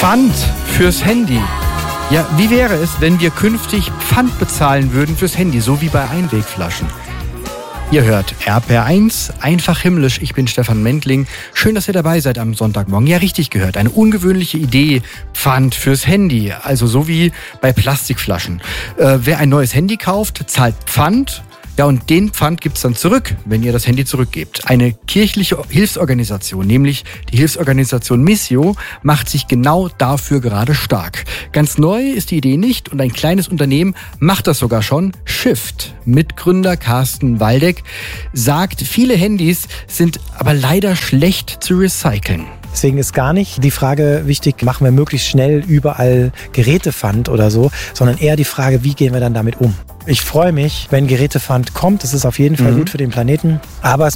Pfand fürs Handy. Ja, wie wäre es, wenn wir künftig Pfand bezahlen würden fürs Handy, so wie bei Einwegflaschen? Ihr hört RPR1, einfach himmlisch. Ich bin Stefan Mentling. Schön, dass ihr dabei seid am Sonntagmorgen. Ja, richtig gehört. Eine ungewöhnliche Idee. Pfand fürs Handy. Also so wie bei Plastikflaschen. Wer ein neues Handy kauft, zahlt Pfand. Ja, und den Pfand gibt's dann zurück, wenn ihr das Handy zurückgebt. Eine kirchliche Hilfsorganisation, nämlich die Hilfsorganisation Missio, macht sich genau dafür gerade stark. Ganz neu ist die Idee nicht und ein kleines Unternehmen macht das sogar schon. Shift. Mitgründer Carsten Waldeck sagt, viele Handys sind aber leider schlecht zu recyceln. Deswegen ist gar nicht die Frage wichtig, machen wir möglichst schnell überall Gerätepfand oder so, sondern eher die Frage, wie gehen wir dann damit um? Ich freue mich, wenn Gerätepfand kommt. Das ist auf jeden Fall gut für den Planeten. Aber es